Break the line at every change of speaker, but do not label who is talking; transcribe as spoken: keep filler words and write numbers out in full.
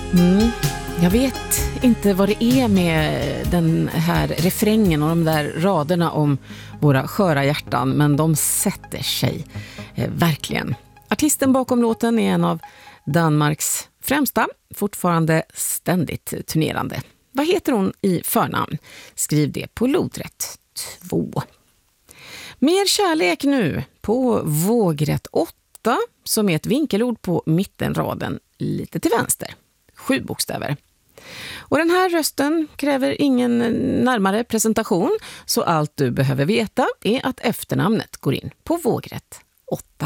Mm. Jag vet inte vad det är med den här refrängen och de där raderna om våra sköra hjärtan, men de sätter sig eh, verkligen. Artisten bakom låten är en av Danmarks främsta, fortfarande ständigt turnerande. Vad heter hon i förnamn? Skriv det på lodrätt två. Mer kärlek nu på vågrätt åtta, som är ett vinkelord på mittenraden lite till vänster. Sju bokstäver. Och den här rösten kräver ingen närmare presentation, så allt du behöver veta är att efternamnet går in på vågrätt åtta.